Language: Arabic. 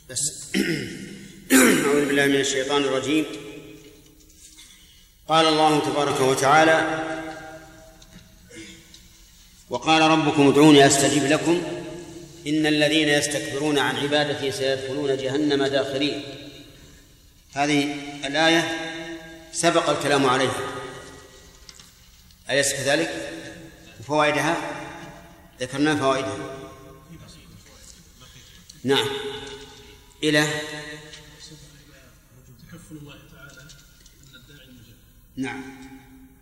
بس أعوذ بالله من الشيطان الرجيم. قال الله تبارك وتعالى: وقال ربكم ادعوني أستجب لكم إن الذين يستكبرون عن عبادتي سيدخلون جهنم داخرين. هذه الآية سبق الكلام عليها، أليس كذلك؟ وفوائدها ذكرنا فوائدها. نعم، إلى تكفل الله تعالى من الداعي المجاب. نعم.